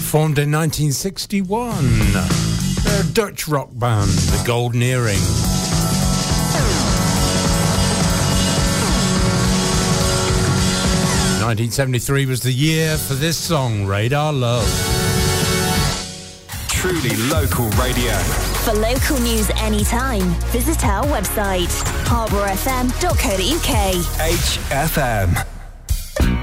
Formed in 1961. They're a Dutch rock band, the Golden Earring. 1973 was the year for this song, Radar Love. Truly local radio. For local news anytime, visit our website, harbourfm.co.uk. HFM.